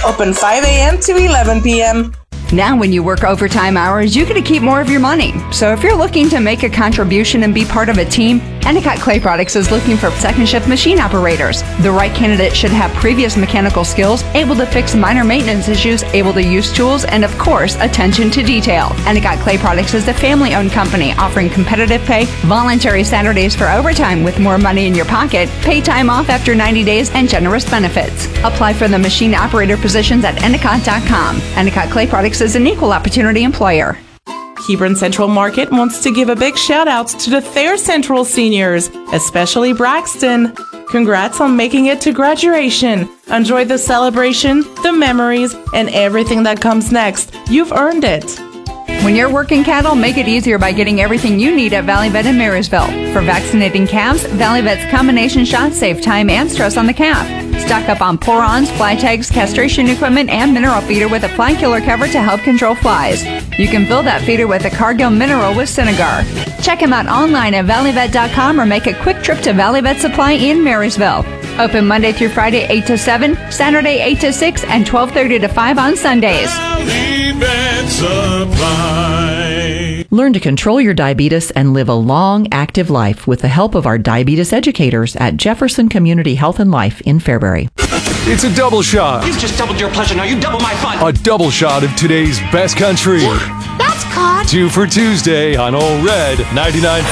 Open 5 a.m. to 11 p.m. Now when you work overtime hours, you get to keep more of your money. So if you're looking to make a contribution and be part of a team, Endicott Clay Products is looking for second shift machine operators. The right candidate should have previous mechanical skills, able to fix minor maintenance issues, able to use tools, and of course, attention to detail. Endicott Clay Products is a family-owned company offering competitive pay, voluntary Saturdays for overtime with more money in your pocket, pay time off after 90 days, and generous benefits. Apply for the machine operator positions at Endicott.com. Endicott Clay Products is an equal opportunity employer. Hebron Central Market wants to give a big shout out to the Thayer Central seniors, especially Braxton. Congrats on making it to graduation. Enjoy the celebration, the memories, and everything that comes next. You've earned it. When you're working cattle, make it easier by getting everything you need at Valley Vet in Marysville. For vaccinating calves, Valley Vet's combination shots save time and stress on the calf. Stock up on pour-ons, fly tags, castration equipment, and mineral feeder with a fly killer cover to help control flies. You can fill that feeder with a Cargill mineral with Senegar. Check him out online at valleyvet.com or make a quick trip to Valley Vet Supply in Marysville. Open Monday through Friday 8 to 7, Saturday 8 to 6, and 12:30 to 5 on Sundays. Valley Vet Supply. Learn to control your diabetes and live a long, active life with the help of our diabetes educators at Jefferson Community Health and Life in Fairbury. It's a double shot. You've just doubled your pleasure. Now you double my fun. A double shot of today's best country. That's caught. 2 for Tuesday on Ole Red 99.